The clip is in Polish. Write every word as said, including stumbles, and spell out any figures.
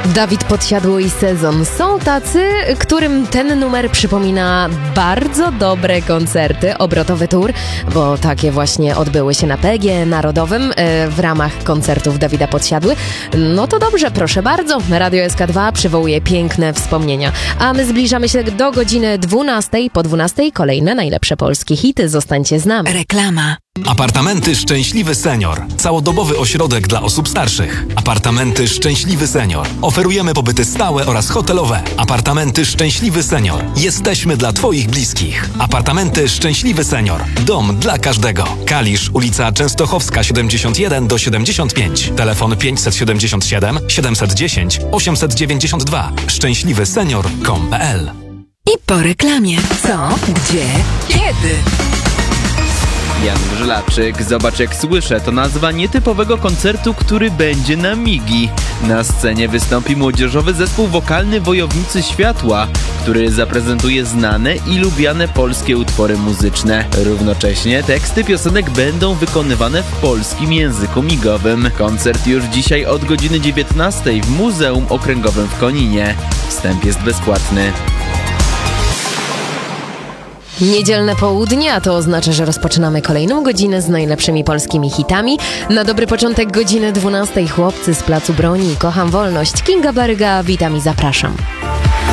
Dawid Podsiadło i Sezon. Są tacy, którym ten numer przypomina bardzo dobre koncerty, obrotowy tour, bo takie właśnie odbyły się na P G Narodowym e, w ramach koncertów Dawida Podsiadły. No to dobrze, proszę bardzo. Radio S K dwa przywołuje piękne wspomnienia. A my zbliżamy się do godziny dwunastej. Po dwunastej kolejne najlepsze polskie hity. Zostańcie z nami. Reklama. Apartamenty Szczęśliwy Senior. Całodobowy ośrodek dla osób starszych. Apartamenty Szczęśliwy Senior. Oferujemy pobyty stałe oraz hotelowe. Apartamenty Szczęśliwy Senior. Jesteśmy dla Twoich bliskich. Apartamenty Szczęśliwy Senior. Dom dla każdego. Kalisz, ulica Częstochowska siedemdziesiąt jeden do siedemdziesiąt pięć. Telefon pięćset siedemdziesiąt siedem siedemset dziesięć osiemset dziewięćdziesiąt dwa. szczęśliwy senior kropka com kropka p l. I po reklamie. Co? Gdzie? Kiedy? Jan Żelaczyk, Zobacz jak słyszę, to nazwa nietypowego koncertu, który będzie na Migi. Na scenie wystąpi młodzieżowy zespół wokalny Wojownicy Światła, który zaprezentuje znane i lubiane polskie utwory muzyczne. Równocześnie teksty piosenek będą wykonywane w polskim języku migowym. Koncert już dzisiaj od godziny dziewiętnastej w Muzeum Okręgowym w Koninie. Wstęp jest bezpłatny. Niedzielne południe, a to oznacza, że rozpoczynamy kolejną godzinę z najlepszymi polskimi hitami. Na dobry początek godziny dwunastej chłopcy z Placu Broni. Kocham wolność. Kinga Baryga, witam i zapraszam.